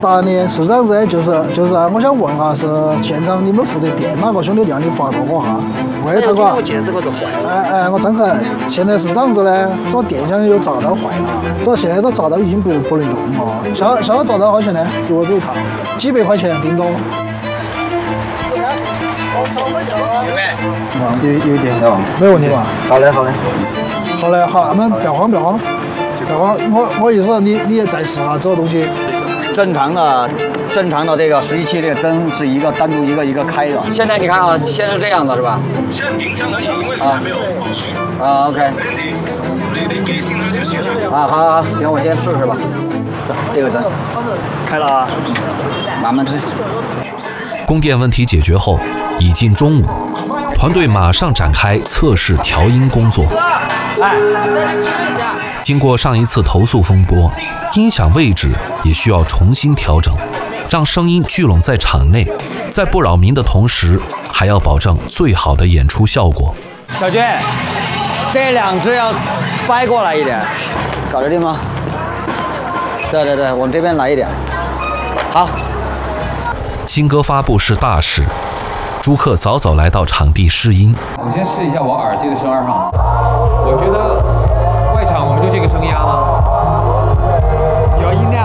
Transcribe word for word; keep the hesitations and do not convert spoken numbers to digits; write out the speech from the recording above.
答的是这样子的，就是就是啊，我想问哈，是现场你们负责电哪个兄弟让你发给我哈？为他个？ 我记得这个是坏了。 哎哎，我真狠！现在是这样子的，这电箱又砸到坏了，这现在这砸到已经不不能用了。像像砸到多少钱呢？给我这一看，几百块钱顶多。 有有点哦， 没问题吧？ 好嘞好嘞， 好嘞好，我们不要慌不要慌，不要慌。我我意思你你也再试下这个东西。 正常的，正常的这个十一期这个灯是一个单独一个一个开的。现在你看啊，现在是这样的是吧？ 现在明箱而已，因为还没有啊。啊 OK。 你你给信号就行了。 啊好好行，我先试试吧。这个灯开了啊，慢慢推。 供电问题解决后，已近中午，团队马上展开测试调音工作。经过上一次投诉风波，音响位置也需要重新调整，让声音聚拢在场内，在不扰民的同时，还要保证最好的演出效果。 小军，这两只要掰过来一点，搞得定吗？对对对，往这边来一点。好。 新歌发布是大事，朱克早早来到场地试音。 我先试一下我耳机的声儿哈，我觉得外场我们就这个声压吗？有音量。